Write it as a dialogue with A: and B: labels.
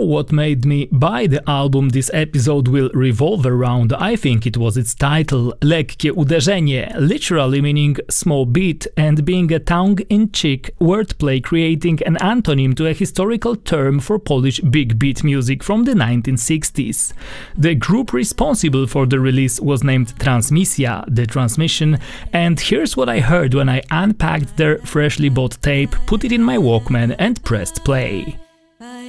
A: what made me buy the album this episode will revolve around? I think it was its title, Lekkie uderzenie, literally meaning small beat, and being a tongue-in-cheek wordplay creating an antonym to a historical term for Polish big beat music from the 1960s. The group responsible for the release was named Transmisja, the transmission, and here's what I heard when I unpacked their freshly bought tape, put it in my Walkman and pressed play.